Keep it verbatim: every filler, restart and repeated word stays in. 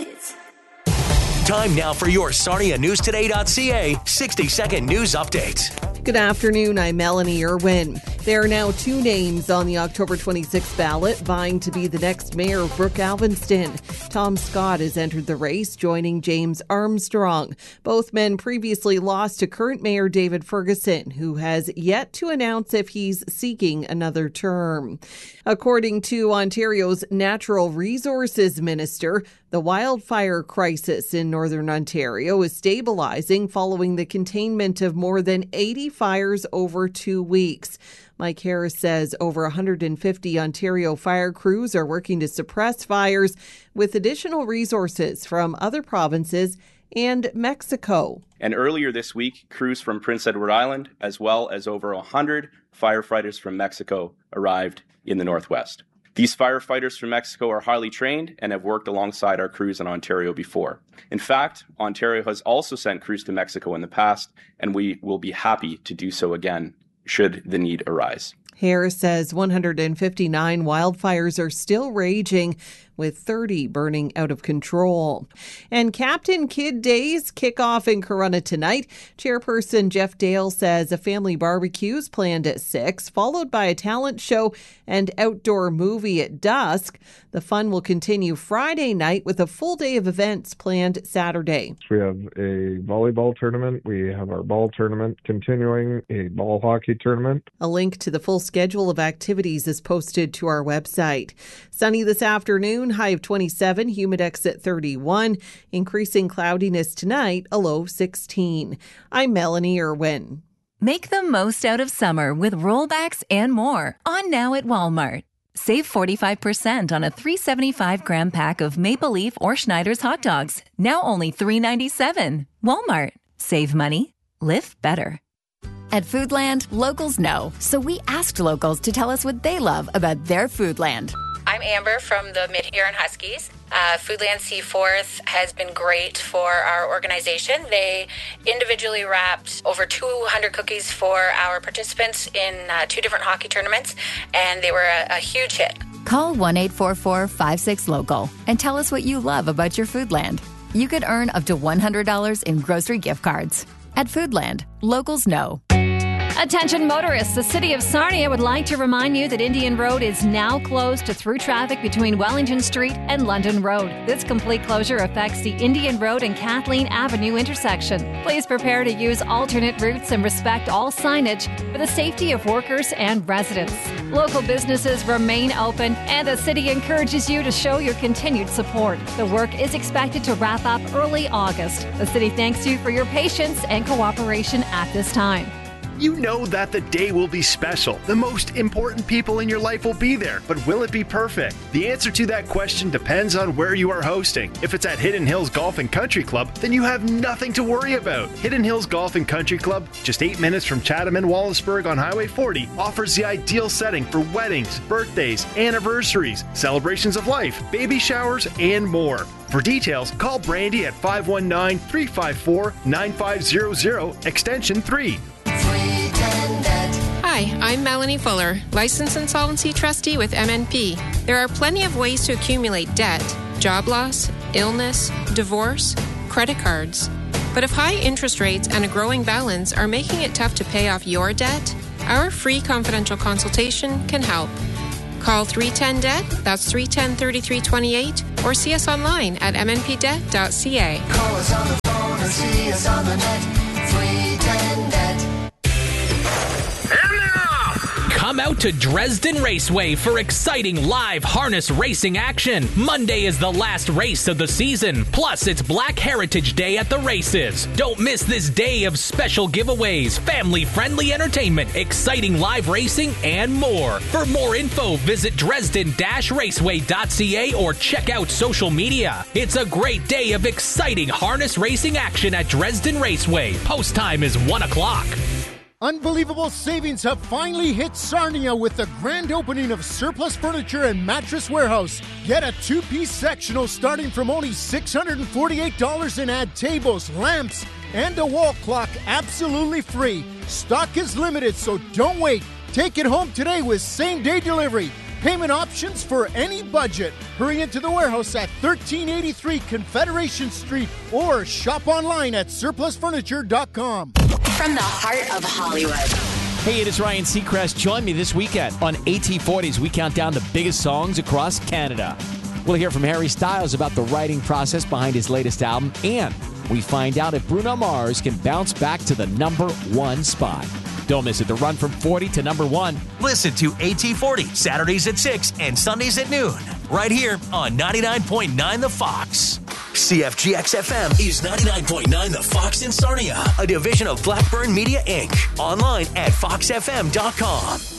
it. Time now for your Sarnia News Today dot C A sixty second news update. Good afternoon, I'm Melanie Irwin. There are now two names on the October twenty-sixth ballot vying to be the next mayor of Brooke-Alvinston. Tom Scott has entered the race, joining James Armstrong. Both men previously lost to current Mayor David Ferguson, who has yet to announce if he's seeking another term. According to Ontario's Natural Resources Minister, the wildfire crisis in Northern Ontario is stabilizing following the containment of more than eighty fires over two weeks. Mike Harris says over one hundred fifty Ontario fire crews are working to suppress fires with additional resources from other provinces and Mexico. And earlier this week, crews from Prince Edward Island, as well as over one hundred firefighters from Mexico, arrived in the Northwest. These firefighters from Mexico are highly trained and have worked alongside our crews in Ontario before. In fact, Ontario has also sent crews to Mexico in the past, and we will be happy to do so again should the need arise. Harris says one hundred fifty-nine wildfires are still raging, with thirty burning out of control. And Captain Kidd Days kick off in Corunna tonight. Chairperson Jeff Dale says a family barbecue is planned at six, followed by a talent show and outdoor movie at dusk. The fun will continue Friday night with a full day of events planned Saturday. We have a volleyball tournament. We have our ball tournament continuing, a ball hockey tournament. A link to the full schedule of activities is posted to our website. Sunny this afternoon, high of twenty-seven, humidex at thirty-one. Increasing cloudiness tonight, a low sixteen. I'm Melanie Irwin. Make the most out of summer with rollbacks and more on now at Walmart. Save forty-five percent on a three hundred seventy-five gram pack of Maple Leaf or Schneider's hot dogs. Now only three dollars and ninety-seven cents. Walmart. Save money. Live better. At Foodland, locals know. So we asked locals to tell us what they love about their Foodland. I'm Amber from the Mid-Huron Huskies. Uh, Foodland Seaforth has been great for our organization. They individually wrapped over two hundred cookies for our participants in uh, two different hockey tournaments, and they were a, a huge hit. Call one eight four four, five six, local and tell us what you love about your Foodland. You could earn up to one hundred dollars in grocery gift cards. At Foodland, locals know. Attention motorists, the City of Sarnia would like to remind you that Indian Road is now closed to through traffic between Wellington Street and London Road. This complete closure affects the Indian Road and Kathleen Avenue intersection. Please prepare to use alternate routes and respect all signage for the safety of workers and residents. Local businesses remain open, and the city encourages you to show your continued support. The work is expected to wrap up early August. The city thanks you for your patience and cooperation at this time. You know that the day will be special. The most important people in your life will be there, but will it be perfect? The answer to that question depends on where you are hosting. If it's at Hidden Hills Golf and Country Club, then you have nothing to worry about. Hidden Hills Golf and Country Club, just eight minutes from Chatham and Wallaceburg on Highway forty, offers the ideal setting for weddings, birthdays, anniversaries, celebrations of life, baby showers, and more. For details, call Brandy at five one nine, three five four, nine five zero zero, extension three. Hi, I'm Melanie Fuller, Licensed Insolvency Trustee with M N P. There are plenty of ways to accumulate debt: job loss, illness, divorce, credit cards. But if high interest rates and a growing balance are making it tough to pay off your debt, our free confidential consultation can help. Call three one zero D E B T, that's three one zero, three three two eight, or see us online at m n p debt dot c a. Call us on the phone or see us on the net, three one zero D E B T. Come out to Dresden Raceway for exciting live harness racing action. Monday is the last race of the season. Plus, it's Black Heritage Day at the races. Don't miss this day of special giveaways, family-friendly entertainment, exciting live racing, and more. For more info, visit dresden dash raceway dot c a or check out social media. It's a great day of exciting harness racing action at Dresden Raceway. Post time is one o'clock. Unbelievable savings have finally hit Sarnia with the grand opening of Surplus Furniture and Mattress Warehouse. Get a two-piece sectional starting from only six hundred forty-eight dollars and add tables, lamps, and a wall clock absolutely free. Stock is limited, so don't wait. Take it home today with same-day delivery. Payment options for any budget. Hurry into the warehouse at thirteen eighty-three Confederation Street or shop online at surplus furniture dot com. From the heart of Hollywood. Hey, it is Ryan Seacrest. Join me this weekend on A T forty as we count down the biggest songs across Canada. We'll hear from Harry Styles about the writing process behind his latest album, and we find out if Bruno Mars can bounce back to the number one spot. Don't miss it. The run from forty to number one. Listen to A T forty Saturdays at six and Sundays at noon. Right here on ninety-nine point nine The Fox. C F G X F M is ninety-nine point nine The Fox in Sarnia, a division of Blackburn Media Incorporated. Online at fox f m dot com.